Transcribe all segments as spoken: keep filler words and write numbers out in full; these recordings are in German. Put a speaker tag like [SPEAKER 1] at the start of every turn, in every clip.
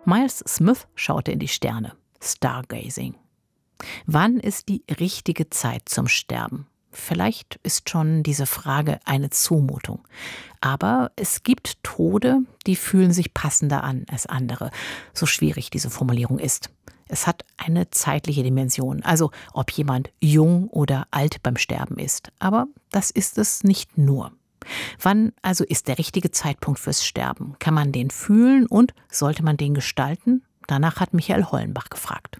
[SPEAKER 1] Miles Smith schaute in die Sterne. Stargazing. Wann ist die richtige Zeit zum Sterben? Vielleicht ist schon diese Frage eine Zumutung. Aber es gibt Tode, die fühlen sich passender an als andere, so schwierig diese Formulierung ist. Es hat eine zeitliche Dimension, also ob jemand jung oder alt beim Sterben ist. Aber das ist es nicht nur. Wann also ist der richtige Zeitpunkt fürs Sterben? Kann man den fühlen und sollte man den gestalten? Danach hat Michael Hollenbach gefragt.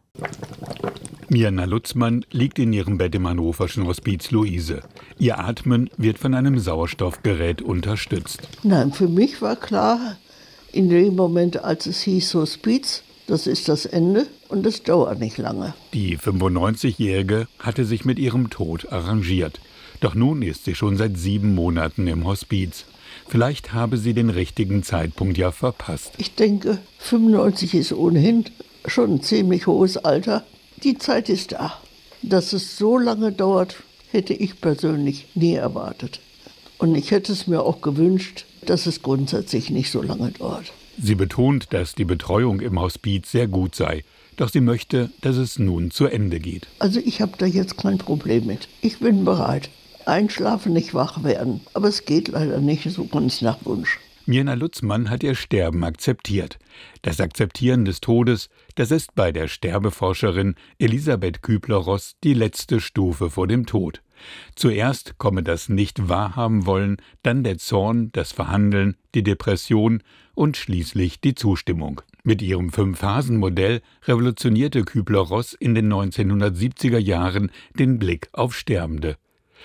[SPEAKER 2] Mirna Lutzmann liegt in ihrem Bett im hannoverschen Hospiz Luise. Ihr Atmen wird von einem Sauerstoffgerät unterstützt.
[SPEAKER 3] Nein, für mich war klar, in dem Moment, als es hieß Hospiz, das ist das Ende und es dauert nicht lange.
[SPEAKER 2] Die fünfundneunzigjährige hatte sich mit ihrem Tod arrangiert. Doch nun ist sie schon seit sieben Monaten im Hospiz. Vielleicht habe sie den richtigen Zeitpunkt ja verpasst.
[SPEAKER 3] Ich denke, fünfundneunzig ist ohnehin schon ein ziemlich hohes Alter. Die Zeit ist da. Dass es so lange dauert, hätte ich persönlich nie erwartet. Und ich hätte es mir auch gewünscht, dass es grundsätzlich nicht so lange dauert.
[SPEAKER 2] Sie betont, dass die Betreuung im Hospiz sehr gut sei. Doch sie möchte, dass es nun zu Ende geht.
[SPEAKER 3] Also ich habe da jetzt kein Problem mit. Ich bin bereit. Einschlafen, nicht wach werden. Aber es geht leider nicht so ganz nach Wunsch.
[SPEAKER 2] Mirna Lutzmann hat ihr Sterben akzeptiert. Das Akzeptieren des Todes, das ist bei der Sterbeforscherin Elisabeth Kübler-Ross die letzte Stufe vor dem Tod. Zuerst komme das Nicht-Wahrhaben-Wollen, dann der Zorn, das Verhandeln, die Depression und schließlich die Zustimmung. Mit ihrem Fünf-Phasen-Modell revolutionierte Kübler-Ross in den neunzehnhundertsiebziger Jahren den Blick auf Sterbende.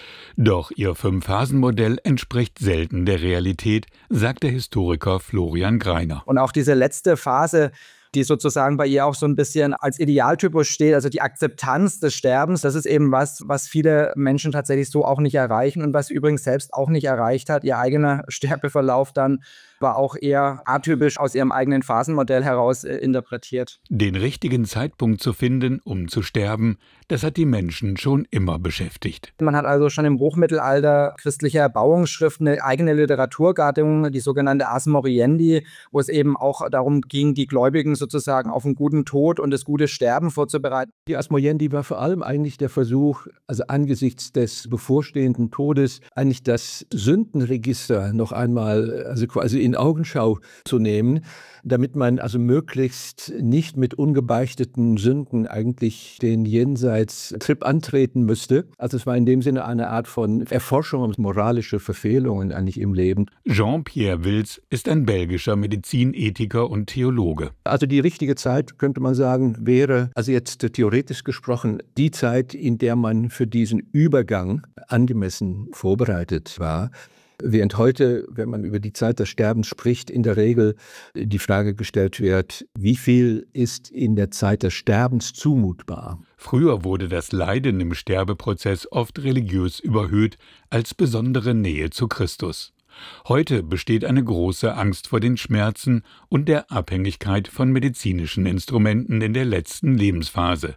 [SPEAKER 2] Doch ihr Fünf-Phasen-Modell entspricht selten der Realität, sagt der Historiker Florian Greiner.
[SPEAKER 4] Und auch diese letzte Phase, die sozusagen bei ihr auch so ein bisschen als Idealtypus steht, also die Akzeptanz des Sterbens, das ist eben was, was viele Menschen tatsächlich so auch nicht erreichen und was sie übrigens selbst auch nicht erreicht hat. Ihr eigener Sterbeverlauf dann war auch eher atypisch aus ihrem eigenen Phasenmodell heraus äh, interpretiert.
[SPEAKER 2] Den richtigen Zeitpunkt zu finden, um zu sterben, das hat die Menschen schon immer beschäftigt.
[SPEAKER 4] Man hat also schon im Hochmittelalter christlicher Erbauungsschriften eine eigene Literaturgattung, die sogenannte Ars Moriendi, wo es eben auch darum ging, die Gläubigen sozusagen auf einen guten Tod und das gute Sterben vorzubereiten.
[SPEAKER 5] Die Ars Moriendi war vor allem eigentlich der Versuch, also angesichts des bevorstehenden Todes, eigentlich das Sündenregister noch einmal, also quasi in Augenschau zu nehmen, damit man also möglichst nicht mit ungebeichteten Sünden eigentlich den Jenseits-Trip antreten müsste. Also es war in dem Sinne eine Art von Erforschung und moralische Verfehlungen eigentlich im Leben.
[SPEAKER 2] Jean-Pierre Wills ist ein belgischer Medizinethiker und Theologe.
[SPEAKER 5] Also die richtige Zeit, könnte man sagen, wäre, also jetzt theoretisch gesprochen, die Zeit, in der man für diesen Übergang angemessen vorbereitet war. Während heute, wenn man über die Zeit des Sterbens spricht, in der Regel die Frage gestellt wird, wie viel ist in der Zeit des Sterbens zumutbar?
[SPEAKER 2] Früher wurde das Leiden im Sterbeprozess oft religiös überhöht als besondere Nähe zu Christus. Heute besteht eine große Angst vor den Schmerzen und der Abhängigkeit von medizinischen Instrumenten in der letzten Lebensphase.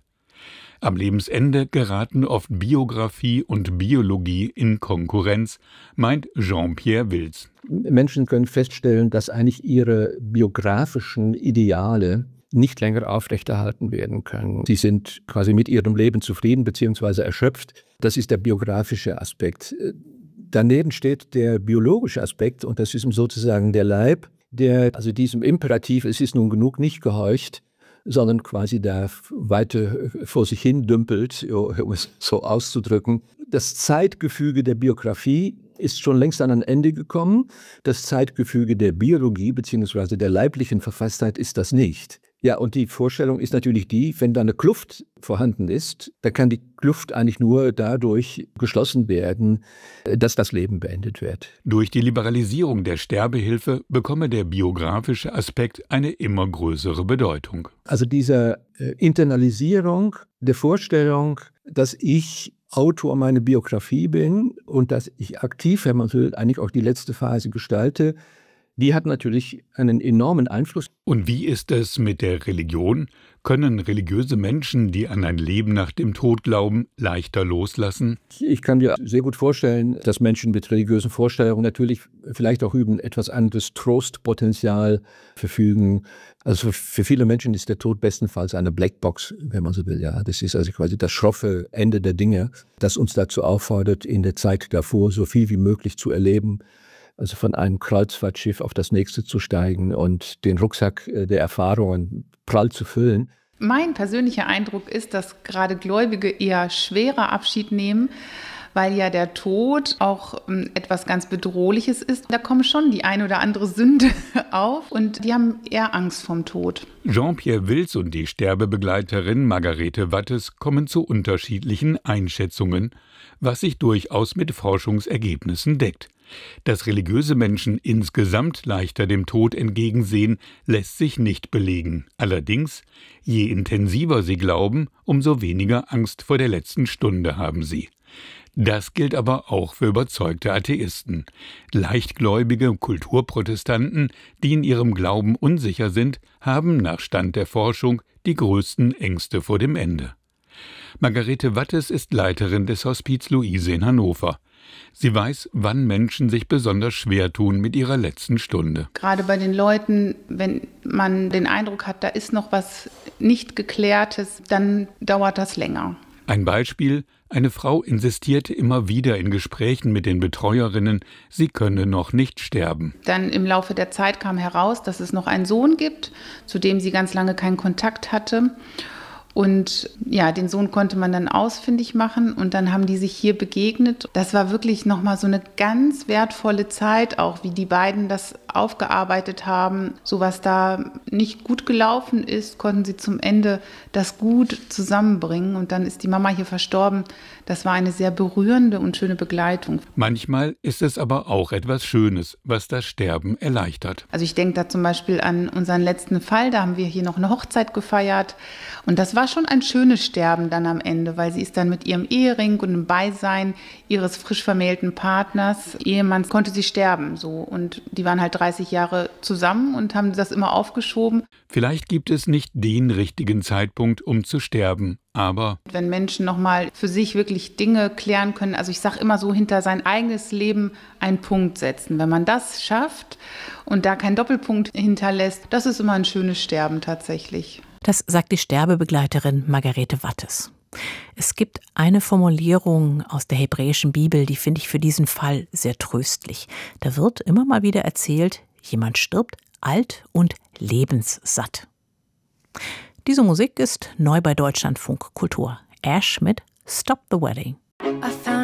[SPEAKER 2] Am Lebensende geraten oft Biografie und Biologie in Konkurrenz, meint Jean-Pierre Wills.
[SPEAKER 5] Menschen können feststellen, dass eigentlich ihre biografischen Ideale nicht länger aufrechterhalten werden können. Sie sind quasi mit ihrem Leben zufrieden bzw. erschöpft. Das ist der biografische Aspekt. Daneben steht der biologische Aspekt und das ist sozusagen der Leib, der also diesem Imperativ, es ist nun genug, nicht gehorcht, sondern quasi da weiter vor sich hin dümpelt, um es so auszudrücken. Das Zeitgefüge der Biografie ist schon längst an ein Ende gekommen. Das Zeitgefüge der Biologie bzw. der leiblichen Verfasstheit ist das nicht. Ja, und die Vorstellung ist natürlich die, wenn da eine Kluft vorhanden ist, dann kann die Kluft eigentlich nur dadurch geschlossen werden, dass das Leben beendet wird.
[SPEAKER 2] Durch die Liberalisierung der Sterbehilfe bekomme der biografische Aspekt eine immer größere Bedeutung.
[SPEAKER 5] Also diese Internalisierung der Vorstellung, dass ich Autor meiner Biografie bin und dass ich aktiv, wenn man will, eigentlich auch die letzte Phase gestalte, die hat natürlich einen enormen Einfluss.
[SPEAKER 2] Und wie ist es mit der Religion? Können religiöse Menschen, die an ein Leben nach dem Tod glauben, leichter loslassen?
[SPEAKER 5] Ich kann mir sehr gut vorstellen, dass Menschen mit religiösen Vorstellungen natürlich vielleicht auch über etwas anderes Trostpotenzial verfügen. Also für viele Menschen ist der Tod bestenfalls eine Blackbox, wenn man so will. Ja, das ist also quasi das schroffe Ende der Dinge, das uns dazu auffordert, in der Zeit davor so viel wie möglich zu erleben. Also von einem Kreuzfahrtschiff auf das nächste zu steigen und den Rucksack der Erfahrungen prall zu füllen.
[SPEAKER 6] Mein persönlicher Eindruck ist, dass gerade Gläubige eher schwerer Abschied nehmen, weil ja der Tod auch ähm, etwas ganz Bedrohliches ist. Da kommen schon die ein oder andere Sünde auf und die haben eher Angst vorm Tod.
[SPEAKER 2] Jean-Pierre Wills und die Sterbebegleiterin Margarete Wattes kommen zu unterschiedlichen Einschätzungen, was sich durchaus mit Forschungsergebnissen deckt. Dass religiöse Menschen insgesamt leichter dem Tod entgegensehen, lässt sich nicht belegen. Allerdings, je intensiver sie glauben, umso weniger Angst vor der letzten Stunde haben sie. Das gilt aber auch für überzeugte Atheisten. Leichtgläubige Kulturprotestanten, die in ihrem Glauben unsicher sind, haben nach Stand der Forschung die größten Ängste vor dem Ende. Margarete Wattes ist Leiterin des Hospiz Luise in Hannover. Sie weiß, wann Menschen sich besonders schwer tun mit ihrer letzten Stunde.
[SPEAKER 6] Gerade bei den Leuten, wenn man den Eindruck hat, da ist noch was nicht Geklärtes, dann dauert das länger.
[SPEAKER 2] Ein Beispiel: Eine Frau insistierte immer wieder in Gesprächen mit den Betreuerinnen, sie könne noch nicht sterben.
[SPEAKER 6] Dann im Laufe der Zeit kam heraus, dass es noch einen Sohn gibt, zu dem sie ganz lange keinen Kontakt hatte. Und ja, den Sohn konnte man dann ausfindig machen und dann haben die sich hier begegnet. Das war wirklich nochmal so eine ganz wertvolle Zeit, auch wie die beiden das aufgearbeitet haben. So was da nicht gut gelaufen ist, konnten sie zum Ende das gut zusammenbringen und dann ist die Mama hier verstorben. Das war eine sehr berührende und schöne Begleitung.
[SPEAKER 2] Manchmal ist es aber auch etwas Schönes, was das Sterben erleichtert.
[SPEAKER 6] Also ich denke da zum Beispiel an unseren letzten Fall, da haben wir hier noch eine Hochzeit gefeiert und das war schon ein schönes Sterben dann am Ende, weil sie ist dann mit ihrem Ehering und im Beisein ihres frisch vermählten Partners, Ehemanns, konnte sie sterben. So. Und die waren halt dreißig Jahre zusammen und haben das immer aufgeschoben.
[SPEAKER 2] Vielleicht gibt es nicht den richtigen Zeitpunkt, um zu sterben, aber
[SPEAKER 6] wenn Menschen nochmal für sich wirklich Dinge klären können, also ich sage immer so, hinter sein eigenes Leben einen Punkt setzen. Wenn man das schafft und da keinen Doppelpunkt hinterlässt, das ist immer ein schönes Sterben tatsächlich.
[SPEAKER 1] Das sagt die Sterbebegleiterin Margarete Wattes. Es gibt eine Formulierung aus der hebräischen Bibel, die finde ich für diesen Fall sehr tröstlich. Da wird immer mal wieder erzählt, jemand stirbt alt und lebenssatt. Diese Musik ist neu bei Deutschlandfunk Kultur. Ash mit Stop the Wedding.